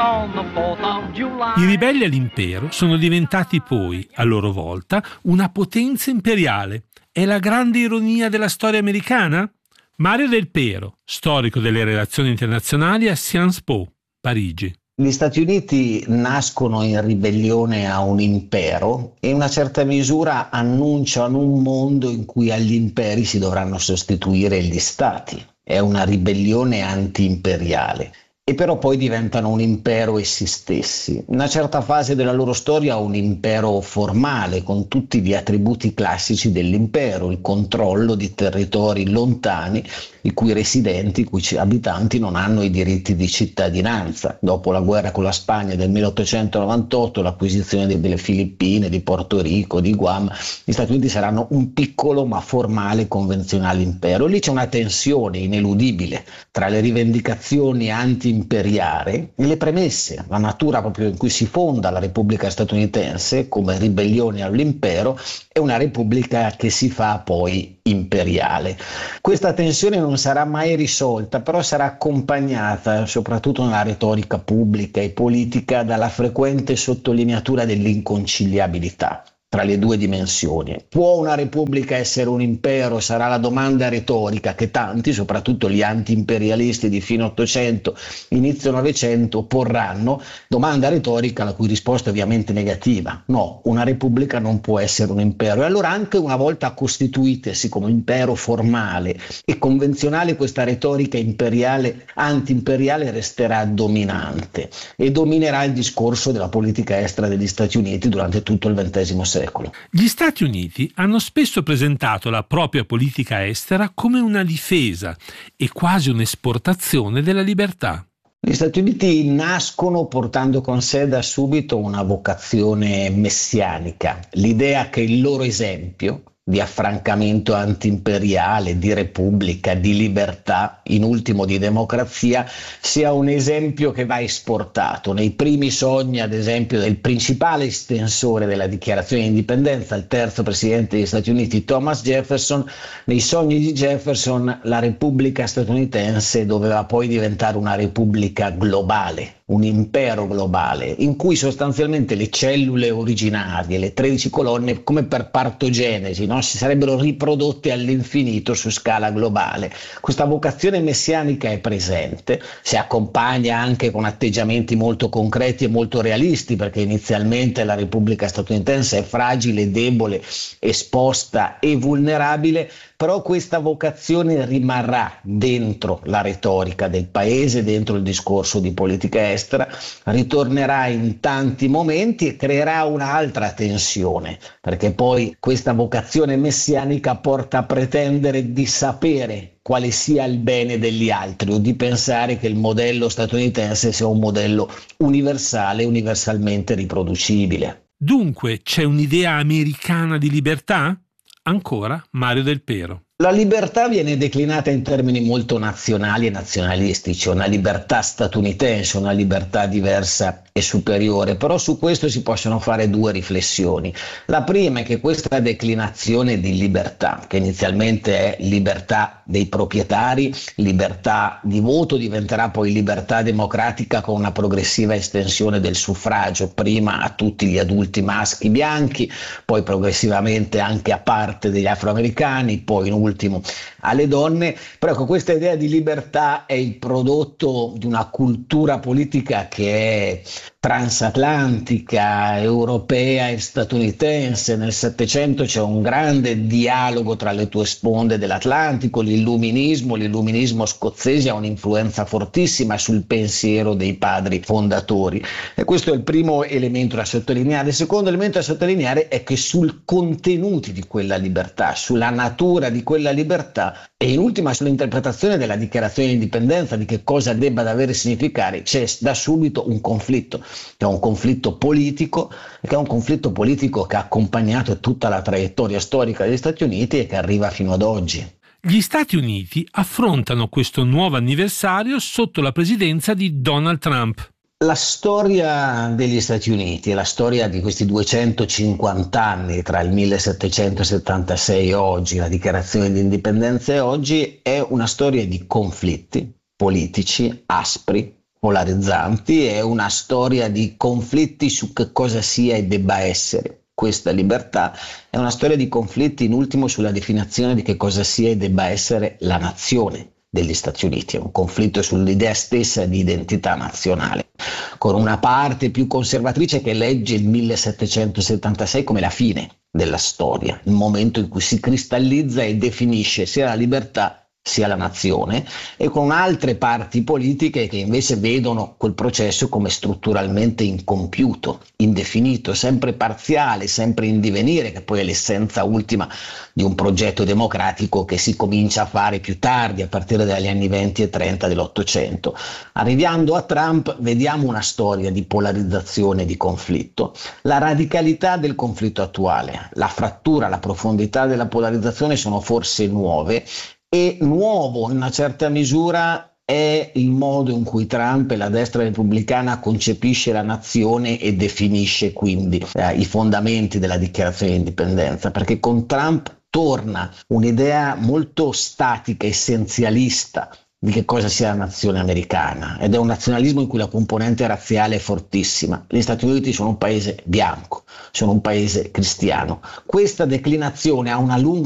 I ribelli all'impero sono diventati poi, a loro volta, una potenza imperiale. È la grande ironia della storia americana? Mario Del Pero, storico delle relazioni internazionali a Sciences Po, Parigi. Gli Stati Uniti nascono in ribellione a un impero e in una certa misura annunciano un mondo in cui agli imperi si dovranno sostituire gli stati. È una ribellione anti-imperiale. E però poi diventano un impero essi stessi. In una certa fase della loro storia un impero formale, con tutti gli attributi classici dell'impero, il controllo di territori lontani, i cui residenti, i cui abitanti non hanno i diritti di cittadinanza. Dopo la guerra con la Spagna del 1898, l'acquisizione delle Filippine, di Porto Rico, di Guam, gli Stati Uniti saranno un piccolo ma formale convenzionale impero. Lì c'è una tensione ineludibile tra le rivendicazioni anti-imperiali e le premesse, la natura proprio in cui si fonda la Repubblica statunitense come ribellione all'impero e una repubblica che si fa poi imperiale. Questa tensione non sarà mai risolta, però sarà accompagnata, soprattutto nella retorica pubblica e politica, dalla frequente sottolineatura dell'inconciliabilità tra le due dimensioni. Può una repubblica essere un impero? Sarà la domanda retorica che tanti, soprattutto gli anti-imperialisti di fine Ottocento, inizio Novecento, porranno, domanda retorica la cui risposta è ovviamente negativa. No, una repubblica non può essere un impero. E allora anche una volta costituitesi come impero formale e convenzionale, questa retorica imperiale, anti-imperiale resterà dominante e dominerà il discorso della politica estera degli Stati Uniti durante tutto il XX secolo. Gli Stati Uniti hanno spesso presentato la propria politica estera come una difesa e quasi un'esportazione della libertà. Gli Stati Uniti nascono portando con sé da subito una vocazione messianica, l'idea che il loro esempio di affrancamento antiimperiale, di repubblica, di libertà, in ultimo di democrazia, sia un esempio che va esportato. Nei primi sogni, ad esempio, del principale estensore della dichiarazione di indipendenza, il terzo presidente degli Stati Uniti, Thomas Jefferson, nei sogni di Jefferson la Repubblica statunitense doveva poi diventare una repubblica globale, un impero globale, in cui sostanzialmente le cellule originarie, le 13 colonne, come per partogenesi, no? Si sarebbero riprodotte all'infinito su scala globale. Questa vocazione messianica è presente, si accompagna anche con atteggiamenti molto concreti e molto realisti, perché inizialmente la Repubblica statunitense è fragile, debole, esposta e vulnerabile, però questa vocazione rimarrà dentro la retorica del paese, dentro il discorso di politica estera, ritornerà in tanti momenti e creerà un'altra tensione, perché poi questa vocazione messianica porta a pretendere di sapere quale sia il bene degli altri o di pensare che il modello statunitense sia un modello universale, universalmente riproducibile. Dunque c'è un'idea americana di libertà? Ancora Mario Del Pero. La libertà viene declinata in termini molto nazionali e nazionalistici, una libertà statunitense, una libertà diversa e superiore, però su questo si possono fare due riflessioni. La prima è che questa declinazione di libertà, che inizialmente è libertà dei proprietari, libertà di voto, diventerà poi libertà democratica con una progressiva estensione del suffragio, prima a tutti gli adulti maschi bianchi, poi progressivamente anche a parte degli afroamericani, poi in ultimo alle donne. Però ecco, questa idea di libertà è il prodotto di una cultura politica che è transatlantica, europea e statunitense. Nel Settecento c'è un grande dialogo tra le due sponde dell'Atlantico, l'illuminismo scozzese ha un'influenza fortissima sul pensiero dei padri fondatori, e questo è il primo elemento da sottolineare. Il secondo elemento da sottolineare è che sul contenuti di quella libertà, sulla natura di quella libertà e in ultima sull'interpretazione della dichiarazione di indipendenza, di che cosa debba davvero significare, c'è da subito un conflitto, che è un conflitto politico, che ha accompagnato tutta la traiettoria storica degli Stati Uniti e che arriva fino ad oggi. Gli Stati Uniti affrontano questo nuovo anniversario sotto la presidenza di Donald Trump. La storia degli Stati Uniti e la storia di questi 250 anni tra il 1776 e oggi, la dichiarazione di indipendenza e oggi, è una storia di conflitti politici aspri, polarizzanti, è una storia di conflitti su che cosa sia e debba essere questa libertà, è una storia di conflitti in ultimo sulla definizione di che cosa sia e debba essere la nazione degli Stati Uniti, è un conflitto sull'idea stessa di identità nazionale, con una parte più conservatrice che legge il 1776 come la fine della storia, il momento in cui si cristallizza e definisce sia la libertà sia la nazione, e con altre parti politiche che invece vedono quel processo come strutturalmente incompiuto, indefinito, sempre parziale, sempre in divenire, che poi è l'essenza ultima di un progetto democratico che si comincia a fare più tardi, a partire dagli anni 20 e 30 dell'Ottocento. Arrivando a Trump vediamo una storia di polarizzazione e di conflitto. La radicalità del conflitto attuale, la frattura, la profondità della polarizzazione sono forse nuove, e nuovo in una certa misura è il modo in cui Trump e la destra repubblicana concepisce la nazione e definisce quindi i fondamenti della dichiarazione di indipendenza, perché con Trump torna un'idea molto statica, essenzialista di che cosa sia la nazione americana, ed è un nazionalismo in cui la componente razziale è fortissima. Gli Stati Uniti sono un paese bianco, sono un paese cristiano. Questa declinazione ha una lunga